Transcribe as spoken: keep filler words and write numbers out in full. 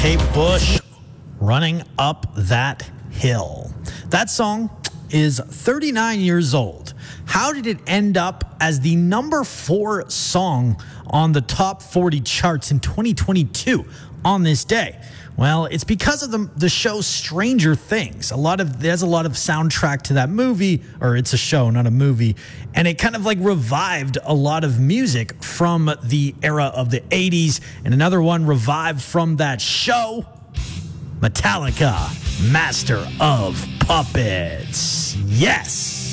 Kate Bush, Running Up That Hill. That song is thirty-nine years old. How did it end up as the number four song on the top forty charts in twenty twenty-two on this day? Well, it's because of the, the show Stranger Things. A lot of there's a lot of soundtrack to that movie, or it's a show, not a movie, and it kind of like revived a lot of music from the era of the eighties, and another one revived from that show, Metallica, Master of Puppets. Yes.